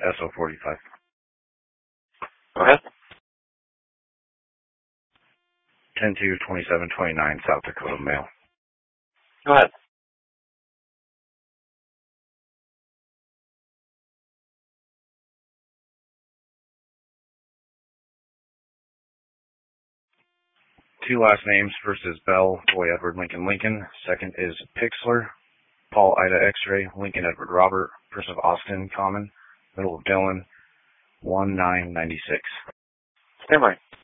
SO45. Go ahead. 10-2-27-29, South Dakota Mail. Go ahead. Two last names. First is Bell, Boy Edward Lincoln Lincoln. Second is Pixler, Paul Ida X-ray, Lincoln Edward Robert, person of Austin, Common, middle of Dillon, 1996. Stand by.